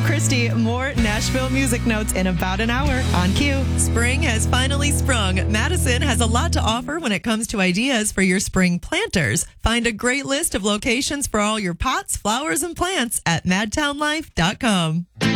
Christy. More Nashville music notes in about an hour on Q. Spring has finally sprung. Madison has a lot to offer when it comes to ideas for your spring planters. Find a great list of locations for all your pots, flowers, and plants at madtownlife.com.